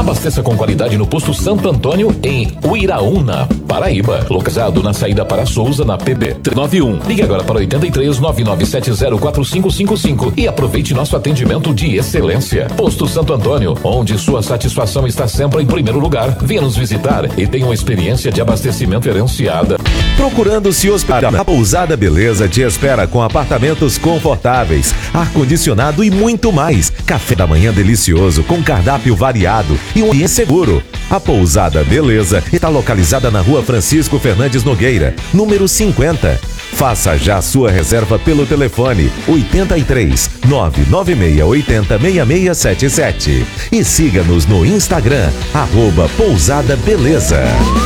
Abasteça com qualidade no posto Santo Antônio, em Uiraúna, Paraíba. Localizado na saída para Souza, na PB 391. Ligue agora para 83 9970 4555 e aproveite nosso atendimento de excelência. Posto Santo Antônio, onde sua satisfação está sempre em primeiro lugar. Venha nos visitar e tenha uma experiência de abastecimento gerenciada. Procurando se hospedar, a Pousada Beleza te espera com apartamentos confortáveis, ar-condicionado e muito mais. Café da manhã delicioso, com cardápio variado e um ambiente seguro. A Pousada Beleza está localizada na Rua Francisco Fernandes Nogueira, número 50. Faça já sua reserva pelo telefone 83 99680 6677 e siga-nos no Instagram, @Pousada Beleza.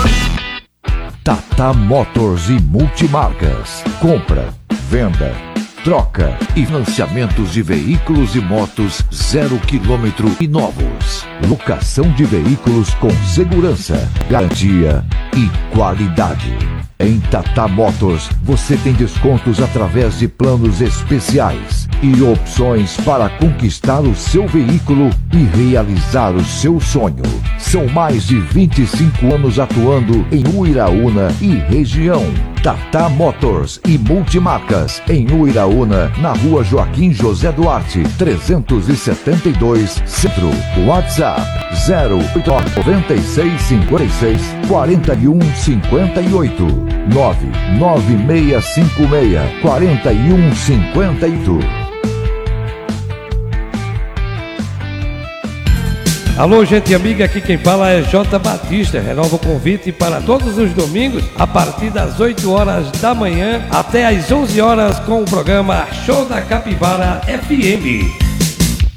Tata Motors e Multimarcas. Compra, venda, troca e financiamentos de veículos e motos 0 km e novos. Locação de veículos com segurança, garantia e qualidade. Em Tata Motors, você tem descontos através de planos especiais e opções para conquistar o seu veículo e realizar o seu sonho. São mais de 25 anos atuando em Uiraúna e região. Tata Motors e Multimarcas, em Uiraúna, na Rua Joaquim José Duarte, 372, Centro. WhatsApp 096 56 41 58 99656 41 58. Alô, gente amiga, aqui quem fala é J. Batista. Renova o convite para todos os domingos, a partir das 8 horas da manhã até às 11 horas, com o programa Show da Capivara FM.